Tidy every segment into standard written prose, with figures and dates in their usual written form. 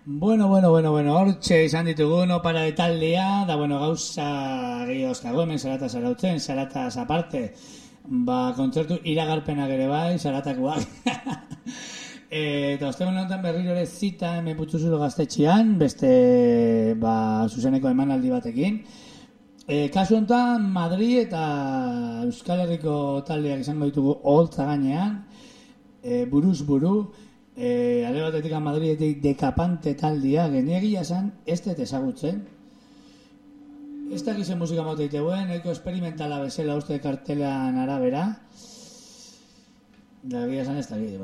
Bueno, hortxe izan ditugu, no para de taldea, da gauza gehiozkago, hemen zarata zarautzen, zarataz aparte, kontzertu iragarpenak ere bai, zaratakoak. Eta ostegun honetan berriro ere zita hemen Putzuzuro gaztetxean, beste zuzeneko emanaldi batekin. Kasu honetan, Madrid eta Euskal Herriko taldeak izango ditugu holtza gainean, buruz buru, ale batetik Madridetik Dekapante taldia geniegia zen, ez dut ezagutzen. Ez dakizen musika mote iteuen, eko esperimentala bezala uste kartelan arabera. Da egia zen ez dakit,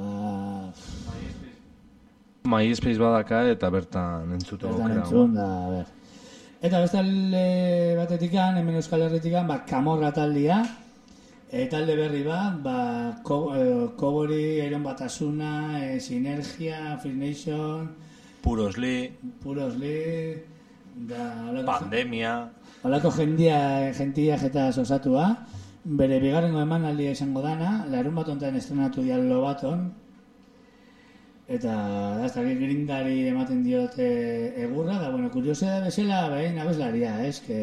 MySpace badaka eta bertan entzute gokera. Eta beste alde batetik, hemen Euskal Herritik, Kamorra taldia. Talde berri bat, Kobori, Iron Batasuna, Sinergia, Free Nation, Puros Lee, Pandemia. Holako jentia eta osatua, bere bigarrengo emanaldia izango dana, larun bat ontan estrenatu dian Lobaton, eta ez dakit grindari ematen diote egurra, da, kuriosia da bezala, behin abeslaria,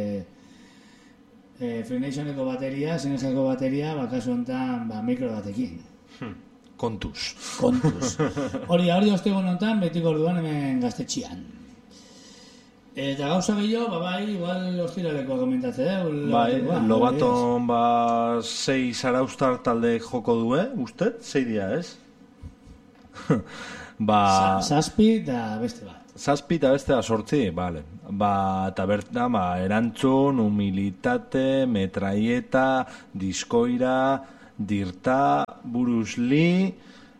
Free Nationeko bateria, Sinergiako bateria, kasu honetan mikro batekin. Kontuz. Hori ostegun honetan, betiko orduan hemen gaztetxian. Eta gauza gehiago, igual ostiraleko komentatze, Lobaton, 6 zaraustar talde joko due, uste? 6 dia, ez? Zazpi eta beste bat. Zazpi eta beste da 8, bale. Eta bertan, erantzun, humilitate, metraieta, diskoira, dirta, Bruce Lee,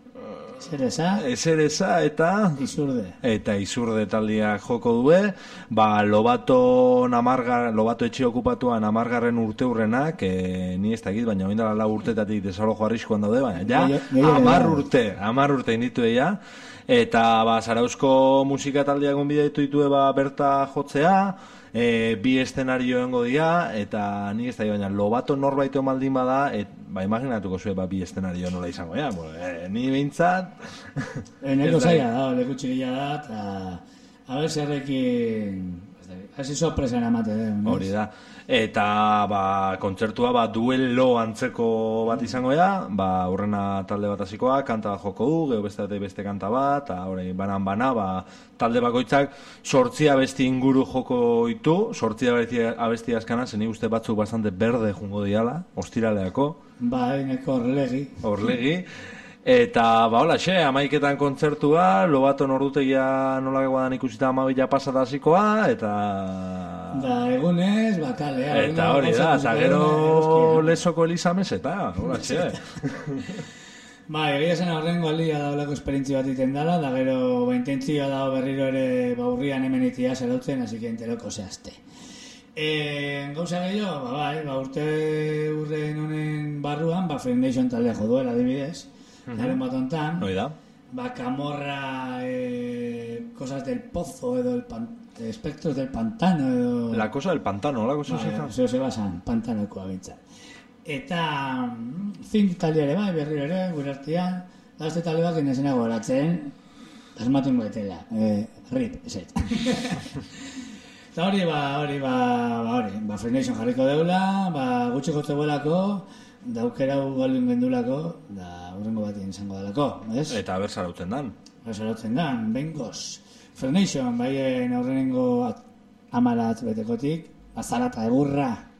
Esereza eta Izurde taldia joko due. Lobato etxe okupatuan 10. urte hurrenak, ni ez dakit, baina oindala 4 urtetatik desalojo arriskuan daude, baina ja, 10 urte inditu eia. Eta Zarauzko musika taldeak gonbidatu ditue berta jotzea, bi eszenario egongo dira, eta ni ez da, baina Lobato norbait maldin bada, imaginatuko zuen bi eszenario nola izango, ni behintzat... Neko zaila da, leku txikila da, eta a ber zerrekin... Hasi sorpresan amate den. Hori da. Eta kontzertua duelo antzeko bat izango da, urrena talde bat hasikoa, kanta bat joko du, geho beste kanta bat, eta hori banan talde bakoitzak 8 abesti inguru joko ditu, 8 abesti askana, zeni uste batzuk bastante berde jungo diala, ostiraleako. Neko Orlegi. Eta, hola, 11etan kontzertua, Lobaton ordutegia nola guadan ikusita 12 pasata hasikoa, eta... Da, egunez, kalea. Eta hori da, eta gero Lesoko Elizamez, eta, hola, egia zen horrengo aldia da olako esperientzi bat iten dala, da gero intentzioa da berriro ere urrian hemen itia zarautzen, hasi que enteroko zehazte. Gauza gehiago, urte urren honen barruan, Free Nation taldea joduela, adibidez, larun bat ontan, Kamorra, cosas del pozo, edo espectros del pantano, edo... La cosa del pantano, la cosa Eso se basan, pantanokoa bintzat. Eta Think talde ere berriro ere, gure artean, gazte talde bat inesena goratzen, asmatu ingoetela, RIP, eset. Eta hori, Free Nation jarriko deula, gutxi jotze bolako, daukera galdun gendulako, da urrengo batien izango dalako, ez? Eta berzarautzen dan. Bengoz. Free Nation, aurrenengo amarat betekotik, zarata egurra,